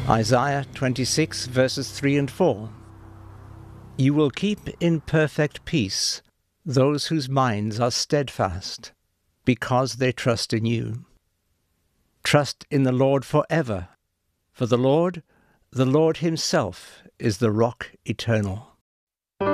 Isaiah 26, verses 3 and 4. You will keep in perfect peace those whose minds are steadfast, because they trust in you. Trust in the Lord forever, for the Lord Himself is the rock eternal.